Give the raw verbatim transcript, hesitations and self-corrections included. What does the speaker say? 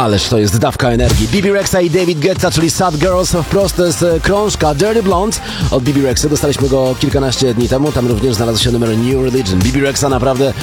Ależ to jest dawka energii. Bibi Rexa i David Guetta, czyli Sad Girls, wprost z krążka Dirty Blonde od Bibi Rexa. Dostaliśmy go kilkanaście dni temu, tam również znalazł się numer New Religion. Bibi Rexa naprawdę